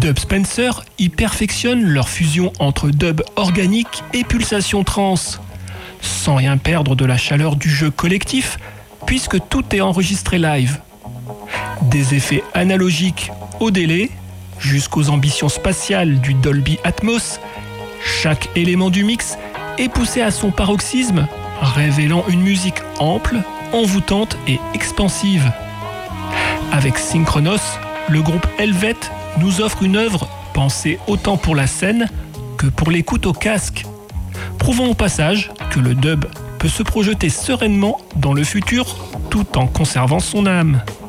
Dub Spencer y perfectionne leur fusion entre dub organique et pulsation trance, sans rien perdre de la chaleur du jeu collectif, puisque tout est enregistré live. Des effets analogiques au délai, jusqu'aux ambitions spatiales du Dolby Atmos, chaque élément du mix est poussé à son paroxysme, révélant une musique ample, envoûtante et expansive. Avec Synchronos, le groupe Helvet nous offre une œuvre pensée autant pour la scène que pour l'écoute au casque. Prouvons au passage que le dub peut se projeter sereinement dans le futur tout en conservant son âme.